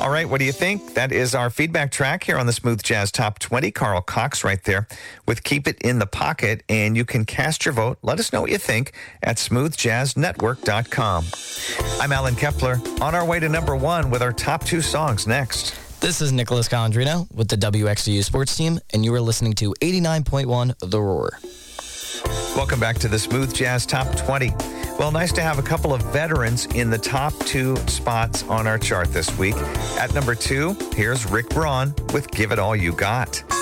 All right, what do you think? That is our feedback track here on the Smooth Jazz Top 20. Carl Cox right there with Keep It in the Pocket. And you can cast your vote. Let us know what you think at smoothjazznetwork.com. I'm Alan Kepler, on our way to number one with our top two songs next. This is Nicholas Calandrino with the WXDU Sports Team, and you are listening to 89.1 The Roar. Welcome back to the Smooth Jazz Top 20. Well, nice to have a couple of veterans in the top two spots on our chart this week. At number 2, here's Rick Braun with Give It All You Got.